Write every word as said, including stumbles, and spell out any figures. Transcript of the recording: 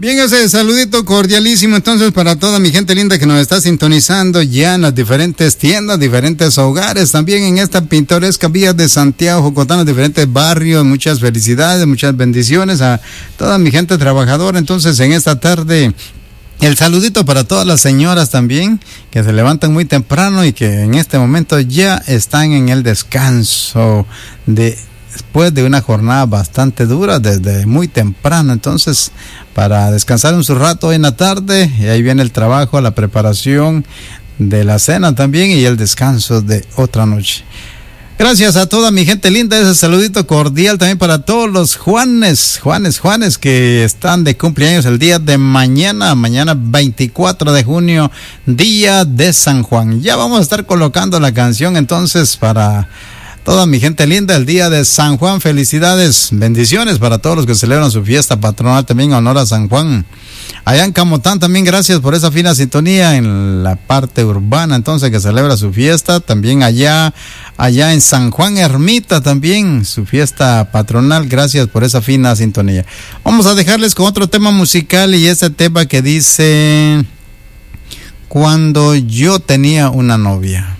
Bien, ese saludito cordialísimo entonces para toda mi gente linda que nos está sintonizando ya en las diferentes tiendas, diferentes hogares, también en esta pintoresca vía de Santiago, Jocotán, los diferentes barrios. Muchas felicidades, muchas bendiciones a toda mi gente trabajadora. Entonces, en esta tarde, el saludito para todas las señoras también, que se levantan muy temprano y que en este momento ya están en el descanso de después de una jornada bastante dura desde muy temprano. Entonces, para descansar un su rato en la tarde, y ahí viene el trabajo, la preparación de la cena también y el descanso de otra noche. Gracias a toda mi gente linda, ese saludito cordial también para todos los Juanes, Juanes, Juanes que están de cumpleaños el día de mañana, mañana veinticuatro de junio, día de San Juan. Ya vamos a estar colocando la canción entonces para toda mi gente linda, el día de San Juan. Felicidades, bendiciones para todos los que celebran su fiesta patronal también en honor a San Juan. Allá en Camotán también gracias por esa fina sintonía en la parte urbana entonces que celebra su fiesta. También allá, allá en San Juan Ermita también su fiesta patronal. Gracias por esa fina sintonía. Vamos a dejarles con otro tema musical y ese tema que dice: Cuando yo tenía una novia.